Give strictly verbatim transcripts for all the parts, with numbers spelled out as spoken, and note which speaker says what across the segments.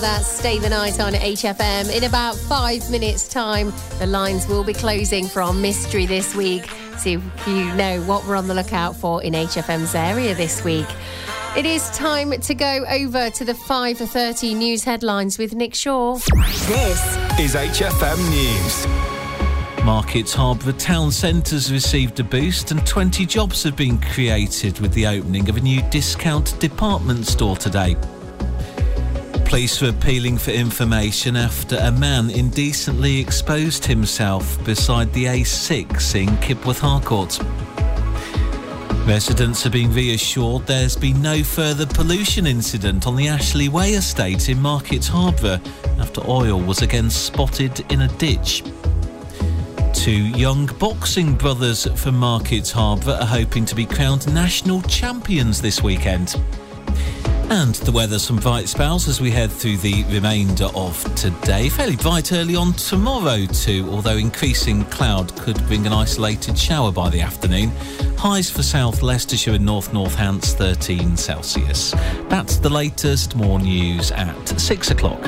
Speaker 1: That's Stay the Night on H F M. In about five minutes' time, the lines will be closing for our mystery this week. See if you know what we're on the lookout for in H F M's area this week. It is time to go over to the five thirty news headlines with Nick Shaw.
Speaker 2: This
Speaker 3: is H F M News.
Speaker 4: Markets Harbour town centres received a boost and twenty jobs have been created with the opening of a new discount department store today. Police were appealing for information after a man indecently exposed himself beside the A six in Kipworth Harcourt. Residents are being reassured there's been no further pollution incident on the Ashley Way estate in Markets Harbour after oil was again spotted in a ditch. Two young boxing brothers from Markets Harbour are hoping to be crowned national champions this weekend. And the weather, some bright spells as we head through the remainder of today. Fairly bright early on tomorrow too, although increasing cloud could bring an isolated shower by the afternoon. Highs for South Leicestershire and North Northants, thirteen Celsius. That's the latest. More news at six o'clock.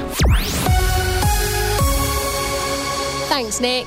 Speaker 1: Thanks, Nick.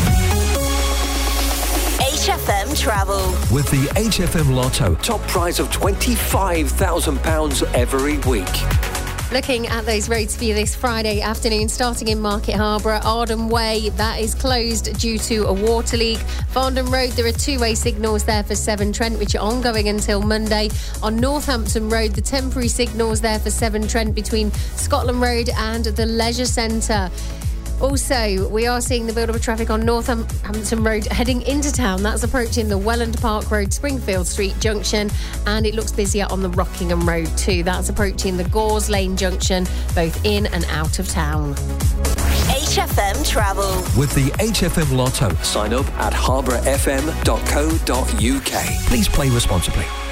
Speaker 2: H F M Travel.
Speaker 3: With the H F M Lotto, top prize of twenty-five thousand pounds every week.
Speaker 1: Looking at those roads for you this Friday afternoon, starting in Market Harbour, Arden Way, that is closed due to a water leak. Farndon Road, there are two-way signals there for Severn Trent, which are ongoing until Monday. On Northampton Road, the temporary signals there for Severn Trent between Scotland Road and the Leisure Centre. Also, we are seeing the build-up of traffic on Northampton Road heading into town. That's approaching the Welland Park Road, Springfield Street junction, and it looks busier on the Rockingham Road too. That's approaching the Gores Lane junction, both in and out of town.
Speaker 2: H F M Travel.
Speaker 3: With the H F M Lotto, sign up at harbour f m dot co dot u k. Please play responsibly.